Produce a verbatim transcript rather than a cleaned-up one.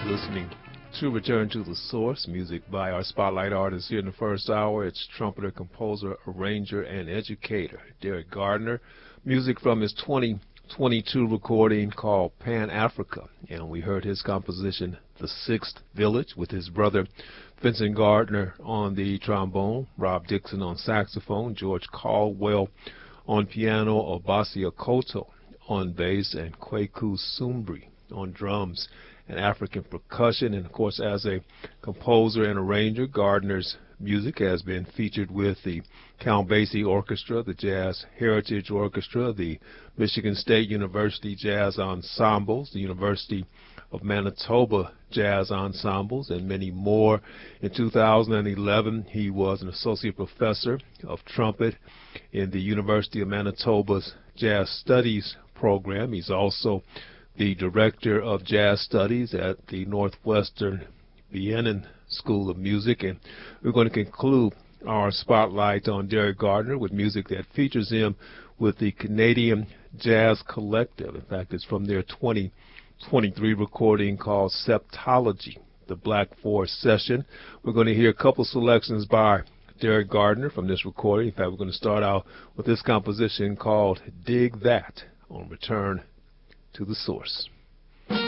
Listening to Return to the Source, music by our spotlight artist here in the first hour. It's trumpeter, composer, arranger, and educator Derek Gardner. Music from his twenty twenty-two recording called Pan Africa, and we heard his composition The Sixth Village with his brother Vincent Gardner on the trombone, Rob Dixon on saxophone, George Caldwell on piano, Obasi Akoto on bass, and Kweku Sumbri on drums and African percussion. And of course, as a composer and arranger, Gardner's music has been featured with the Count Basie Orchestra, the Jazz Heritage Orchestra, the Michigan State University Jazz Ensembles, the University of Manitoba Jazz Ensembles, and many more. In two thousand eleven, he was an associate professor of trumpet in the University of Manitoba's Jazz Studies program. He's also the director of jazz studies at the Northwestern Vienna School of Music. And we're going to conclude our spotlight on Derek Gardner with music that features him with the Canadian Jazz Collective. In fact, it's from their twenty twenty-three recording called Septology, the Black Forest Session. We're going to hear a couple selections by Derek Gardner from this recording. In fact, we're going to start out with this composition called Dig That on Return to the Source.